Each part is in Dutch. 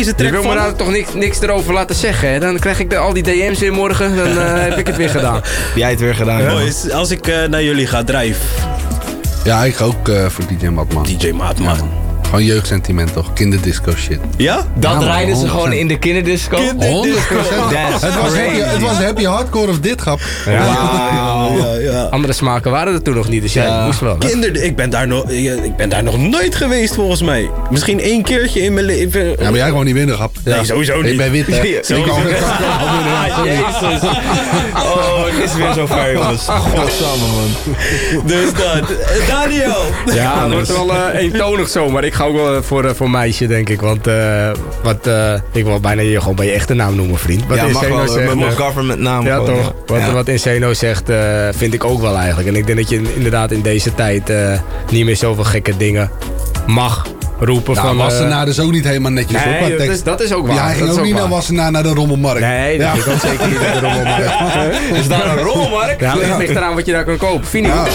deze track Je wil me nou toch niks erover laten zeggen, hè? Dan krijg ik al die DM's weer morgen, dan heb ik het weer gedaan. Jij het weer gedaan. Boys, als ik naar jullie ga, Drive. Ja, ik ga ook voor DJ Matman. DJ Maatman. Ja. Gewoon jeugdsentiment toch? Kinderdisco shit. Ja? Dat Ja, rijden ze 100%. gewoon in de kinderdisco. 100%. That's Het was happy hardcore of dit, grap. Ja. Andere smaken waren er toen nog niet, dus jij moest wel. Hè? Ik ben daar nog nooit geweest volgens mij. Misschien 1 keertje in mijn leven. Ja, maar jij gewoon niet winnen, grap. Nee, sowieso niet. Ik ben wit, hè. Jezus. Oh, het is weer zo ver, jongens. Godsamme, man. Dus dat. Daniel. Ja, het wordt wel eentonig zo, maar ik ga ook wel voor meisje, denk ik. Want ik wil bijna je gewoon bij je echte naam noemen, vriend. Wat Ja, mag Insano wel. zegt, Met government naam. ja, gewoon, toch? ja. Wat Insano zegt, vind ik ook wel eigenlijk. En ik denk dat je inderdaad in deze tijd niet meer zoveel gekke dingen mag roepen. Nou, van Wassenaar is ook niet helemaal netjes, hoor. qua tekst. dat is ook waar. Ja, hij ging ook niet naar Wassenaar, naar de Rommelmarkt. Nee, dat is ook zeker niet naar de rommelmarkt. Is daar een rommelmarkt? Ja, het ligt eraan wat je daar kan kopen. Vind ik.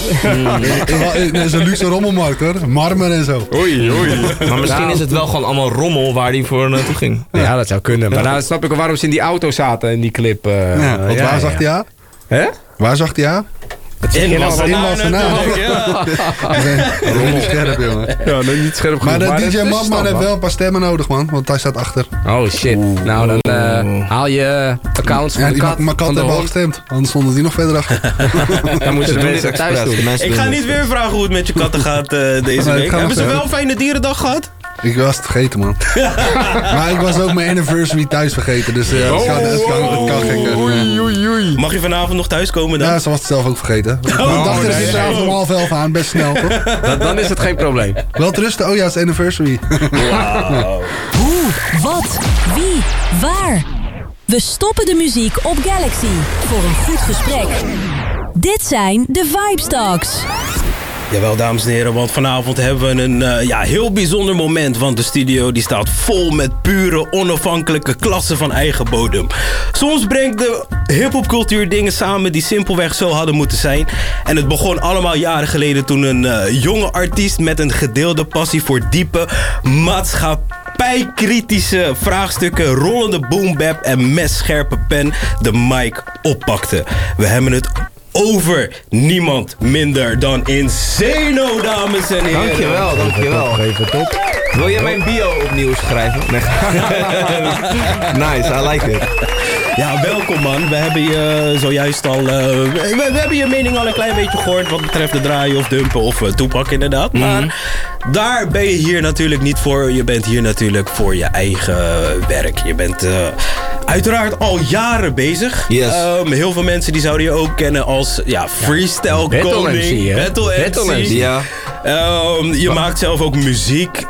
Dat is een luxe rommelmarkt, hoor. Marmer en zo. Oei. Maar misschien Nou. is het wel gewoon allemaal rommel waar die voor naartoe ging. Ja, dat zou kunnen. Maar nou snap ik wel waarom ze in die auto zaten in die clip. Want waar zag hij haar? Hè? Waar zag hij haar? In Wassenaar. Ja. Rommel scherp, jongen. Ja, niet scherp Maar genoeg. de DJ het is Matman stand, heeft man. wel een paar stemmen nodig, man. Want hij staat achter. Oh shit. Nou, dan haal je accounts van Ja, de kat. maar kat van de hebben al hond. gestemd. Anders stonden die nog verder achter. Dan moeten de mensen thuis doen. Ik ga niet weer vragen hoe het met je katten gaat deze Nee, week. ik ga Hebben nog ze wel verder. een fijne dierendag gehad? Ik was het vergeten, man. Maar ik was ook mijn anniversary thuis vergeten. Dus het kan gekker. Mag je vanavond nog thuiskomen dan? Ja, ze was het zelf ook vergeten. Ik dacht er gisteravond om 10:30 aan. Best snel, toch? Dan is het geen probleem. Wel te rusten. Oh ja, het is anniversary. Hoe, wat, wie, waar? We stoppen de muziek op Galaxy voor een goed gesprek. Dit zijn de Vibe Talks. Jawel, dames en heren, want vanavond hebben we een heel bijzonder moment. Want de studio die staat vol met pure, onafhankelijke klassen van eigen bodem. Soms brengt de hiphopcultuur dingen samen die simpelweg zo hadden moeten zijn. En het begon allemaal jaren geleden toen een jonge artiest met een gedeelde passie voor diepe maatschappijkritische vraagstukken, rollende boombap en messcherpe pen de mic oppakte. We hebben het over niemand minder dan Insano, dames en heren. Dankjewel. Geef het op. Wil jij mijn bio opnieuw schrijven? Nee. Nice, I like it. Ja, welkom man. We hebben je zojuist al... we hebben je mening al een klein beetje gehoord wat betreft de draaien of dumpen of toepakken inderdaad. Maar daar ben je hier natuurlijk niet voor. Je bent hier natuurlijk voor je eigen werk. Je bent uiteraard al jaren bezig. Yes. Heel veel mensen die zouden je ook kennen als freestyle Battle koning. MC, hè? Battle Battle MC. MC. Ja. Je maakt zelf ook muziek.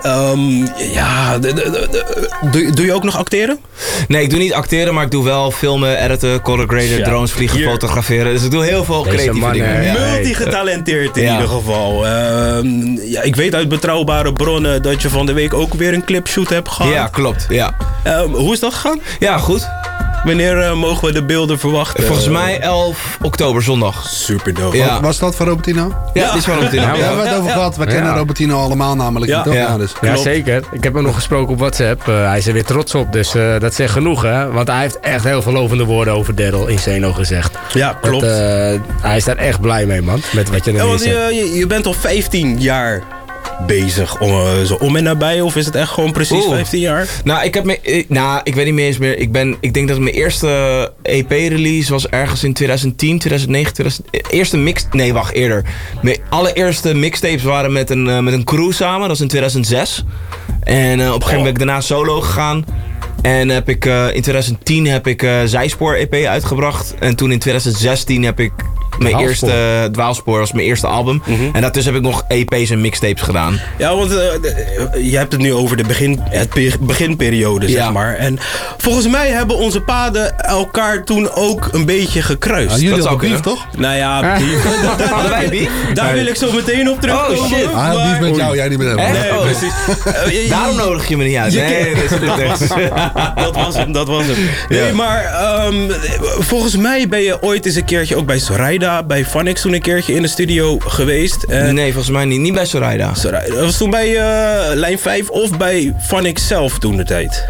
Doe je ook nog acteren? Nee, ik doe niet acteren, maar ik doe wel filmen, editen, color graden, Ja. drones vliegen, Hier. fotograferen. Dus ik doe heel veel Deze creatieve man, dingen. ja. Multi-getalenteerd in Ja. ieder geval. Ik weet uit betrouwbare bronnen dat je van de week ook weer een clipshoot hebt gehad. Ja, klopt. Ja, Hoe is dat gegaan? ja goed. Wanneer mogen we de beelden verwachten? Volgens mij 11 oktober, zondag. Super dope. Ja. Was dat van Robertino? Ja, die is wel op Ja, we hebben het over gehad. We kennen Robertino allemaal namelijk. Ja. Toch? Ja. Dus. Ja, Klopt. zeker. Ik heb hem nog gesproken op WhatsApp. Hij is er weer trots op, dus dat zegt genoeg, hè. Want hij heeft echt heel veel lovende woorden over Daryl Insano gezegd. Ja, klopt. Hij is daar echt blij mee, man. Met wat je Ja, er want zegt. je bent al 15 jaar bezig. Zo om en nabij? Of is het echt gewoon precies 15 jaar? Nou, ik weet niet meer eens meer. Ik denk dat mijn eerste EP-release was ergens in 2010, 2009, eerste mix... Nee, wacht, eerder. Mijn allereerste mixtapes waren met een crew samen. Dat was in 2006. En op een gegeven moment ben ik daarna solo gegaan. En heb ik, in 2010 heb ik Zijspoor EP uitgebracht. En toen in 2016 heb ik mijn Dwaalspoor. eerste Dwaalspoor, was mijn eerste album. En daartussen heb ik nog EP's en mixtapes gedaan. Ja, want je hebt het nu over de beginperiode, zeg Ja. maar. En volgens mij hebben onze paden elkaar toen ook een beetje gekruist. Ja, jullie Dat zou hadden beef, kunnen. toch? Nou ja, Hadden wij beef? daar wil ik zo meteen op terugkomen. Oh, shit. Hij had beef met jou, jij niet met hem. Echt? Nee, Oh. precies. Daarom nodig je me niet uit. Nee, dat is echt. Dat was hem. Nee, maar volgens mij ben je ooit eens een keertje ook bij Zoraida, bij Phonics toen een keertje in de studio geweest. Nee, volgens mij niet. Niet bij Zoraida. Dat was toen bij Lijn 5 of bij Phonics zelf toen de tijd.